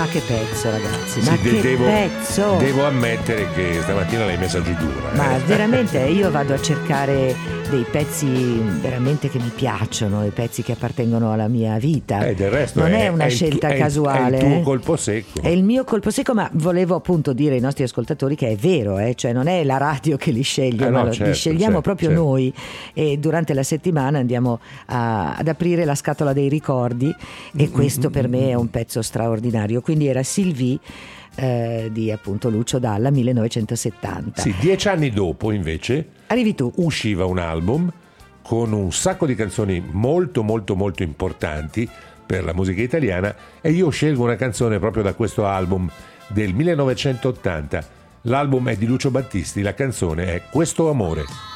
Ma che pezzo, ragazzi, Sì, ma che pezzo! Devo ammettere che stamattina l'hai messa giù dura. Ma veramente io vado a cercare dei pezzi veramente che mi piacciono, i pezzi che appartengono alla mia vita. Del resto non è una scelta casuale. È il tuo colpo secco. È il mio colpo secco, ma volevo appunto dire ai nostri ascoltatori che è vero, cioè non è la radio che li sceglie, ma li scegliamo proprio noi. E durante la settimana andiamo ad aprire la scatola dei ricordi e questo per me è un pezzo straordinario. Quindi era Sylvie di appunto Lucio Dalla, 1970. Sì, 10 anni dopo invece arrivi tu. Usciva un album con un sacco di canzoni molto molto molto importanti per la musica italiana e io scelgo una canzone proprio da questo album del 1980. L'album è di Lucio Battisti, la canzone è Questo amore.